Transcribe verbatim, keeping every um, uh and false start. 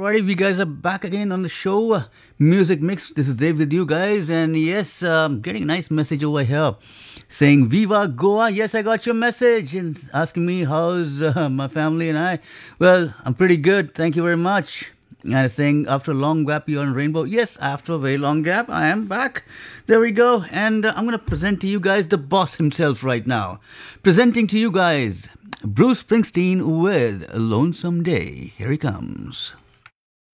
Alrighty, we guys are back again on the show. uh, Music Mix. This is Dave with you guys, and yes, um, getting a nice message over here saying Viva Goa. Yes, I got your message and asking me how's uh, my family and I. Well, I'm pretty good. Thank you very much. And saying after a long gap you're on Rainbow. Yes, after a very long gap, I am back. There we go. And uh, I'm going to present to you guys the boss himself right now. Presenting to you guys Bruce Springsteen with Lonesome Day. Here he comes.